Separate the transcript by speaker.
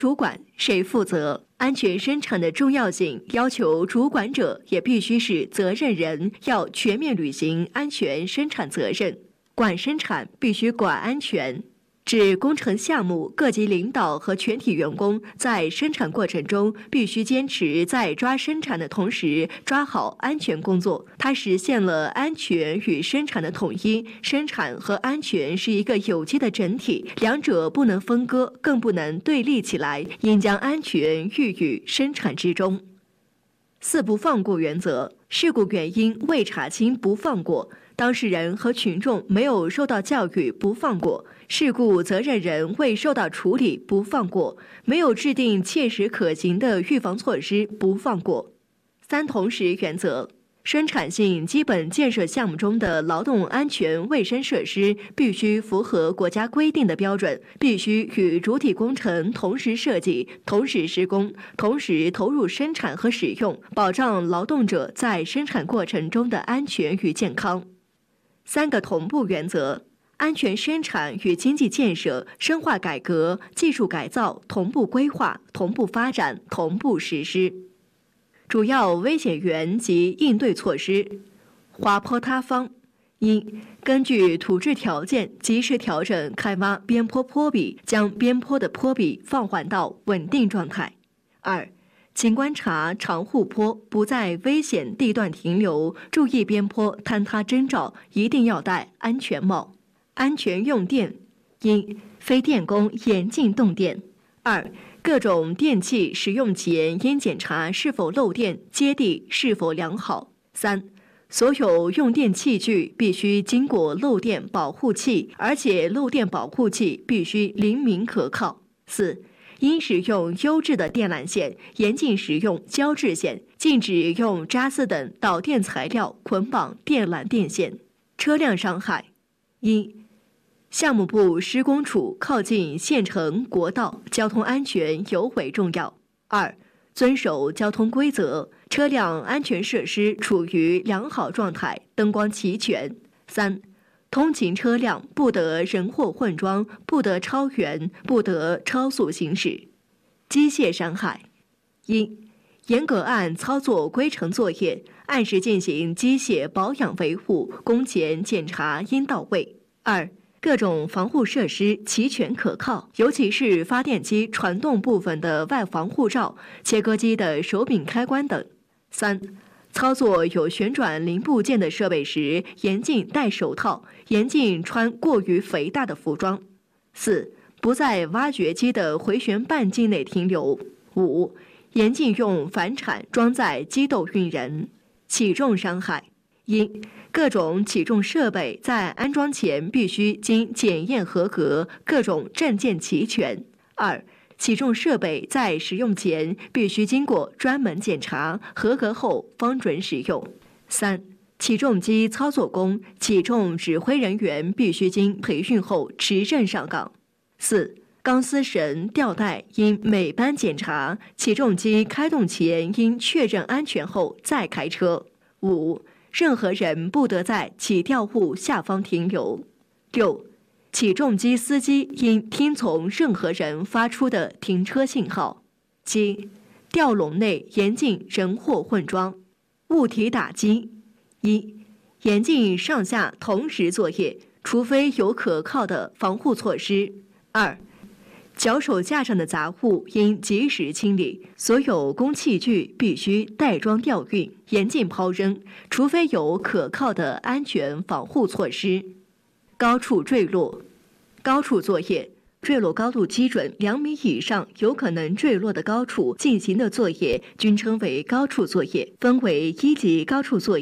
Speaker 1: 主管谁负责？安全生产的重要性要求主管者也必须是责任人，要全面履行安全生产责任。管生产必须管安全。指工程项目各级领导和全体员工在生产过程中必须坚持在抓生产的同时抓好安全工作，它实现了安全与生产的统一。生产和安全是一个有机的整体，两者不能分割，更不能对立起来，应将安全寓于生产之中。四不放过原则：事故原因未查清不放过，当事人和群众没有受到教育不放过，事故责任人未受到处理不放过，没有制定切实可行的预防措施不放过。三同时原则：生产性基本建设项目中的劳动安全卫生设施必须符合国家规定的标准，必须与主体工程同时设计、同时施工、同时投入生产和使用，保障劳动者在生产过程中的安全与健康。三个同步原则：安全生产与经济建设、深化改革、技术改造同步规划、同步发展、同步实施。主要危险源及应对措施：滑坡塌方，一、根据土质条件及时调整开挖边坡坡壁，将边坡的坡壁放缓到稳定状态。二、请观察长护坡，不在危险地段停留，注意边坡坍塌征兆，一定要戴安全帽。安全用电：一、非电工严禁动电。二、各种电器使用前应检查是否漏电，接地是否良好。三、所有用电器具必须经过漏电保护器，而且漏电保护器必须灵敏可靠。四、应使用优质的电缆线，严禁使用胶质线，禁止用扎丝等导电材料捆绑电缆电线。车辆伤害：一、项目部施工处靠近县城国道，交通安全尤为重要。二、遵守交通规则，车辆安全设施处于良好状态，灯光齐全。三、通勤车辆不得人货混装，不得超员，不得超速行驶。机械伤害：一、严格按操作规程作业，按时进行机械保养维护，工前检查应到位。二、各种防护设施齐全可靠，尤其是发电机传动部分的外防护罩、切割机的手柄开关等。三、操作有旋转零部件的设备时，严禁戴手套，严禁穿过于肥大的服装。四、不在挖掘机的回旋半径内停留。五、严禁用反铲装载机斗运人。起重伤害：一、各种起重设备在安装前必须经检验合格，各种证件齐全。二、起重设备在使用前必须经过专门检查，合格后方准使用。三、起重机操作工、起重指挥人员必须经培训后持证上岗。四、钢丝绳、吊带应每班检查，起重机开动前应确认安全后再开车。五、任何人不得在起吊物下方停留。六、起重机司机应听从任何人发出的停车信号。七、吊笼内严禁人货混装。物体打击：一、严禁上下同时作业，除非有可靠的防护措施。二、脚手架上的杂物应及时清理，所有工器具必须袋装吊运，严禁抛扔，除非有可靠的安全防护措施。高处坠落：高处作业，坠落高度基准2米以上有可能坠落的高处进行的作业均称为高处作业，分为一级高处作业、